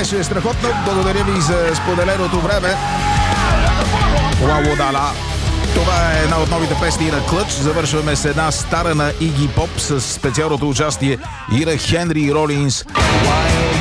Беше страхотно. Благодаря ви за споделеното време. Лаудала. Това е една от новите песни на Клъч. Завършваме с една стара на Иги Поп с специалното участие и на Хенри Ролинс.